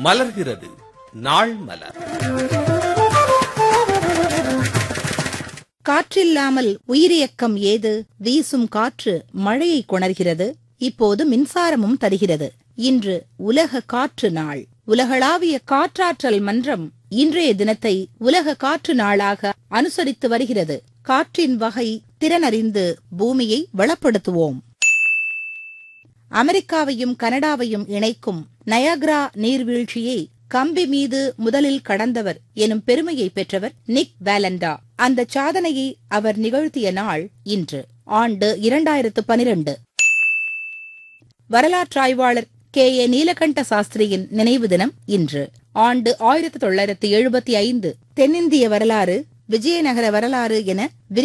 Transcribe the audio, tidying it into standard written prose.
மலர்கிறது நாள் மலர். காற்றில்லாமல் உயிரியக்கம் ஏது? வீசும் காற்று மழையை கொணர்கிறது. இப்போது மின்சாரமும் தருகிறது. இன்று உலக காற்று நாள். உலகளாவிய காற்றாற்றல் மன்றம் இன்றைய தினத்தை உலக காற்று நாளாக அனுசரித்து வருகிறது. காற்றின் வகை திறனறிந்து பூமியை வளப்படுத்துவோம். அமெரிக்காவையும் கனடாவையும் இணைக்கும் நயாகரா நீர்வீழ்ச்சியை கம்பி மீது முதலில் கடந்தவர் எனும் பெருமையை பெற்றவர் நிக் வேலண்டா. அந்த சாதனையை அவர் நிகழ்த்திய நாள் இன்று. ஆண்டு 2012. வரலாற்றாய்வாளர் K.A. நீலகண்ட சாஸ்திரியின் நினைவு தினம் இன்று. ஆண்டு 1975. தென்னிந்திய வரலாறு, விஜயநகர வரலாறு என